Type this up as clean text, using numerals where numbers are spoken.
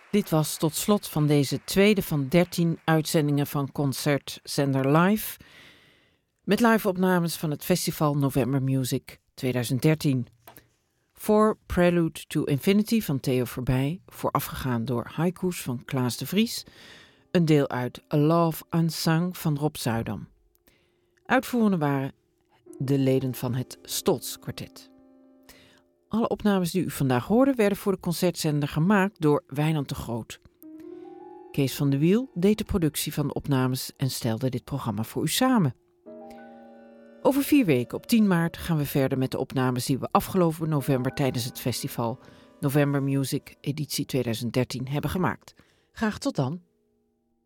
Dit was tot slot van deze tweede van 13 uitzendingen van Concertzender Live. Met live-opnames van het festival November Music 2013. Voor Prelude to Infinity van Theo Verbij, voorafgegaan door Haiku's van Klaas de Vries. Een deel uit A Love Unsung van Rob Zuidam. Uitvoerende waren de leden van het Stotz Kwartet. Alle opnames die u vandaag hoorde werden voor de concertzender gemaakt door Wijnand de Groot. Kees van de Wiel deed de productie van de opnames en stelde dit programma voor u samen. Over 4 weken, op 10 maart, gaan we verder met de opnames die we afgelopen november tijdens het festival November Music editie 2013 hebben gemaakt. Graag tot dan.